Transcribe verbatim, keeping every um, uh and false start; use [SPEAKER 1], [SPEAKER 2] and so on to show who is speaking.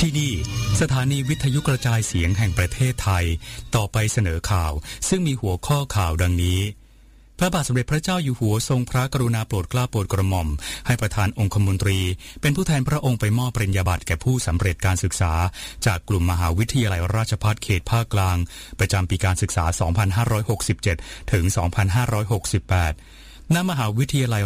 [SPEAKER 1] ที่นี่สถานีวิทยุกระจายเสียงแห่งประเทศไทยต่อไปเสนอข่าวซึ่งมีหัวข้อข่าวดังนี้พระบาทสมเด็จพระเจ้าอยู่หัวทรงพระกรุณาโปรดเกล้าโปรดกระหม่อมให้ประธานองคมนตรีเป็นผู้แทนพระองค์ไปมอบปริญญาบัตรแก่ผู้สำเร็จการศึกษาจากกลุ่มมหาวิทยาลัยราชภัฏเขตภาคกลางประจำปีการศึกษา สองพันห้าร้อยหกสิบเจ็ด ถึง สองพันห้าร้อยหกสิบแปด ณ มหาวิทยาลัย